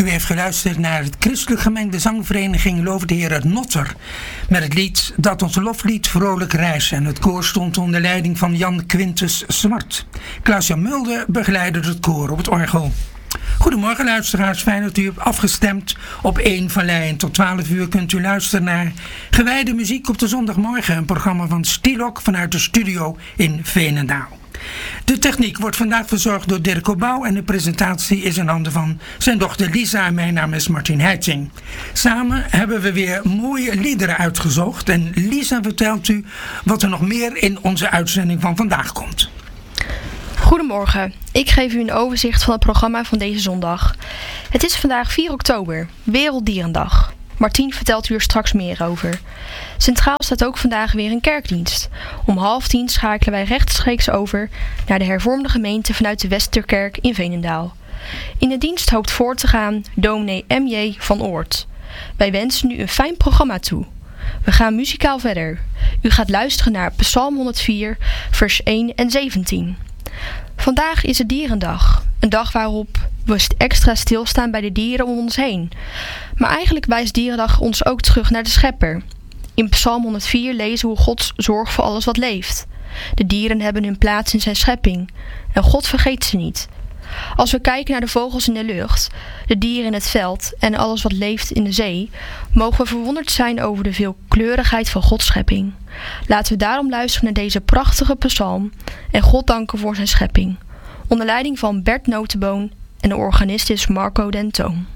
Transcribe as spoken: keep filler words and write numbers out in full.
U heeft geluisterd naar het christelijk gemengde zangvereniging Loof de Heer uit Notter. Met het lied Dat ons loflied vrolijk reis. En het koor stond onder leiding van Jan Quintus Zwart. Klaas-Jan Mulder begeleidde het koor op het orgel. Goedemorgen luisteraars, fijn dat u hebt afgestemd op één Vallei. En tot twaalf uur kunt u luisteren naar Gewijde Muziek op de zondagmorgen. Een programma van Stilok vanuit de studio in Veenendaal. De techniek wordt vandaag verzorgd door Dirk Obouw en de presentatie is in handen van zijn dochter Lisa en mijn naam is Martin Heiting. Samen hebben we weer mooie liederen uitgezocht en Lisa vertelt u wat er nog meer in onze uitzending van vandaag komt. Goedemorgen, ik geef u een overzicht van het programma van deze zondag. Het is vandaag vier oktober, Werelddierendag. Martien vertelt u er straks meer over. Centraal staat ook vandaag weer een kerkdienst. Om half tien schakelen wij rechtstreeks over naar de hervormde gemeente vanuit de Westerkerk in Veenendaal. In de dienst hoopt voor te gaan dominee M J van Oort. Wij wensen u een fijn programma toe. We gaan muzikaal verder. U gaat luisteren naar Psalm honderdvier, vers één en zeventien. Vandaag is het Dierendag. Een dag waarop we extra stilstaan bij de dieren om ons heen. Maar eigenlijk wijst Dierendag ons ook terug naar de Schepper. In Psalm honderdvier lezen we hoe God zorgt voor alles wat leeft. De dieren hebben hun plaats in zijn schepping. En God vergeet ze niet. Als we kijken naar de vogels in de lucht, de dieren in het veld en alles wat leeft in de zee, mogen we verwonderd zijn over de veelkleurigheid van Gods schepping. Laten we daarom luisteren naar deze prachtige psalm en God danken voor zijn schepping. Onder leiding van Bert Notenboon en de organist is Marco Dentoon.